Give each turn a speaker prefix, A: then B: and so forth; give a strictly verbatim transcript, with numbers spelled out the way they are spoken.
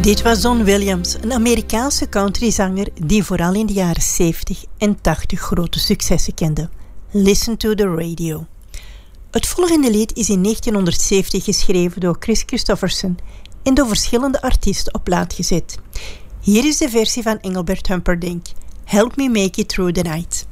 A: Dit was Don Williams, een Amerikaanse countryzanger die vooral in de jaren zeventig en tachtig grote successen kende. Listen to the radio. Het volgende lied is in negentienhonderdzeventig geschreven door Chris Christopherson en door verschillende artiesten op plaat gezet. Hier is de versie van Engelbert Humperdinck. Help Me Make It Through the Night.